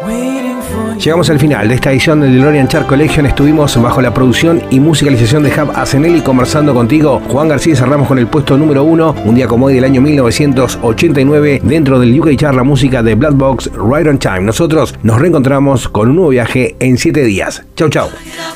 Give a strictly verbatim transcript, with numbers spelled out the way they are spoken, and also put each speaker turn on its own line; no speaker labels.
Llegamos al final de esta edición del DeLorean Chart Collection. Estuvimos bajo la producción y musicalización de Hub Asenelli conversando contigo, Juan García. Cerramos con el puesto número uno, un día como hoy del año mil novecientos ochenta y nueve, dentro del U K Chart, la música de Black Box, Right on Time. Nosotros nos reencontramos con un nuevo viaje en siete días. Chau, chau.